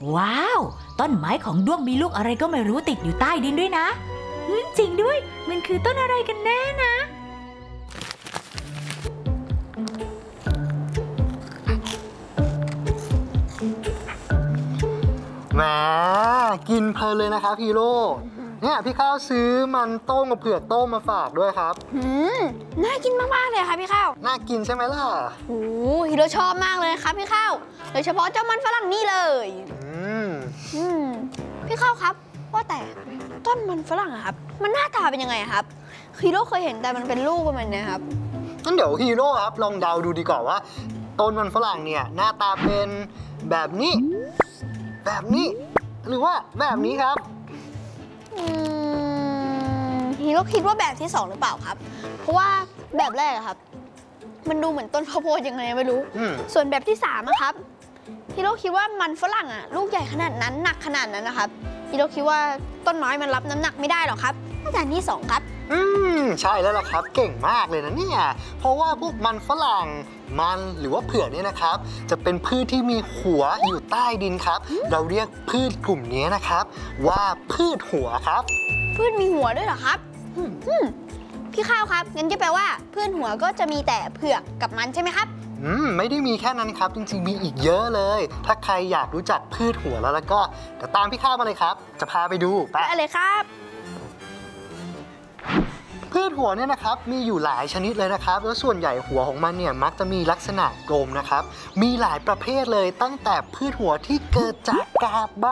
ว้าวต้นไม้ของด้วงมีลูกอะไรก็ไม่รู้ติดอยู่ใต้ดินด้วยนะจริงด้วยมันคือต้นอะไรกันแน่นะแหมกินเพลินเลยนะครับฮีโร่เนี่ยพี่ข้าวซื้อมันต้มกับเผือกต้มมาฝากด้วยครับน่ากินมากๆเลยค่ะพี่ข้าวน่ากินใช่ไหมล่ะโอ้ฮีโร่ชอบมากเลยครับพี่ข้าวโดยเฉพาะเจ้ามันฝรั่งนี่เลยพี่ข้าวครับว่าแต่ต้นมันฝรั่งอะครับมันหน้าตาเป็นยังไงครับฮีโร่เคยเห็นแต่มันเป็นลูกประมาณนี้ครับงั้นเดี๋ยวฮีโร่ครับลองเดาดูดีกว่าว่าต้นมันฝรั่งเนี่ยหน้าตาเป็นแบบนี้หรือว่าแบบนี้ครับฮีโร่คิดว่าแบบที่2หรือเปล่าครับเพราะว่าแบบแรกอะครับมันดูเหมือนต้นข้าวโพดยังไงไม่รู้ส่วนแบบที่3อะครับฮีโร่คิดว่ามันฝรั่งอะลูกใหญ่ขนาดนั้นหนักขนาดนั้นนะครับฮีโร่คิดว่าต้นไม้มันรับน้ำหนักไม่ได้หรอกครับน่าจะที่2ครับใช่แล้วล่ะครับเก่งมากเลยนะเนี่ยเพราะว่าพวกมันฝรั่งมันหรือว่าเผือกเนี่ยนะครับจะเป็นพืชที่มีหัวอยู่ใต้ดินครับเราเรียกพืชกลุ่มนี้นะครับว่าพืชหัวครับพืชมีหัวด้วยเหรอครับพี่ข้าวครับงั้นจะแปลว่าพืชหัวก็จะมีแต่เผือกกับมันใช่ไหมครับไม่ได้มีแค่นั้นครับจริงๆมีอีกเยอะเลยถ้าใครอยากรู้จักพืชหัวแล้วก็เดี๋ยวตามพี่ข้าวมาเลยครับจะพาไปดูไปเลยครับพืชหัวเนี่ยนะครับมีอยู่หลายชนิดเลยนะครับแล้วส่วนใหญ่หัวของมันเนี่ยมักจะมีลักษณะกลมนะครับมีหลายประเภทเลยตั้งแต่พืชหัวที่เกิดจากกาบใบ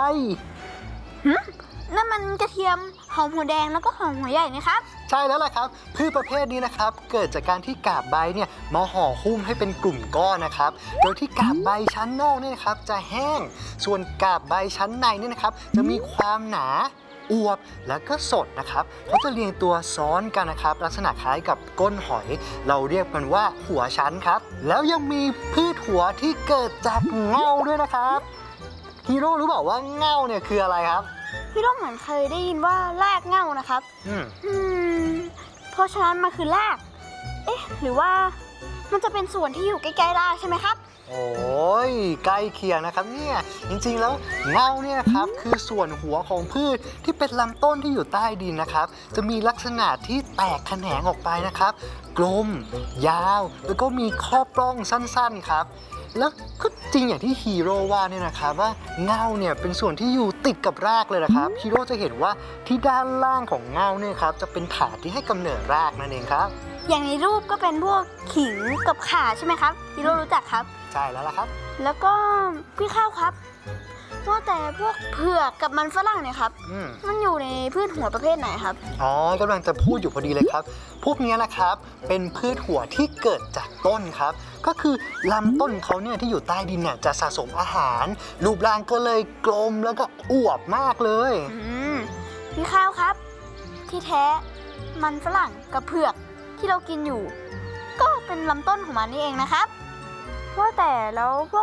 นั่นมันกระเทียมหอมหัวแดงแล้วก็หอมหัวใหญ่นะครับใช่แล้วล่ะครับพืชประเภทนี้นะครับเกิดจากการที่กาบใบเนี่ยมาห่อหุ้มให้เป็นกลุ่มก้อนนะครับโดยที่กาบใบชั้นนอกเนี่ยนะครับจะแห้งส่วนกาบใบชั้นในเนี่ยนะครับจะมีความหนาอวบแล้วก็สดนะครับเขาจะเรียงตัวซ้อนกันนะครับลักษณะคล้ายกับก้นหอยเราเรียกมันว่าหัวชั้นครับแล้วยังมีพืชหัวที่เกิดจากเง่าด้วยนะครับฮีโร่รู้เปล่าว่าเง่าเนี่ยคืออะไรครับพี่ต้องเหมือนเคยได้ยินว่ารากเง่านะครับเพราะฉะนั้นมันคือรากหรือว่ามันจะเป็นส่วนที่อยู่ใกล้ๆรากใช่ไหมครับโอ้ยใกล้เคียงนะครับเนี่ยจริงๆแล้วเง่าเนี่ยครับคือส่วนหัวของพืชที่เป็นลำต้นที่อยู่ใต้ดินนะครับจะมีลักษณะที่แตกแขนงออกไปนะครับกลมยาวแล้วก็มีข้อปล้องสั้นๆครับแล้วก็จริงอย่างที่ฮีโร่ว่าเนี่ยนะครับว่าเง่าเนี่ยเป็นส่วนที่อยู่ติดกับรากเลยนะครับฮีโร่จะเห็นว่าที่ด้านล่างของเง่าเนี่ยครับจะเป็นฐานที่ให้กำเนิดรากนั่นเองครับอย่างในรูปก็เป็นพวกขิงกับข่าใช่ไหมครับฮีโร่รู้จักครับใช่แล้วล่ะครับแล้วก็พี่ข้าวครับว่าแต่พวกเผือกกับมันฝรั่งเนี่ยครับมันอยู่ในพืชหัวประเภทไหนครับอ๋อกำลังจะพูดอยู่พอดีเลยครับพวกนี้นะครับเป็นพืชหัวที่เกิดจากต้นครับก็คือลำต้นเขาเนี่ยที่อยู่ใต้ดินเนี่ยจะสะสมอาหารรูปร่างก็เลยกลมแล้วก็อวบมากเลยพี่ข้าวครับที่แท้มันฝรั่งกับเผือกที่เรากินอยู่ก็เป็นลำต้นของมันนี่เองนะครับว่าแต่แล้วพวก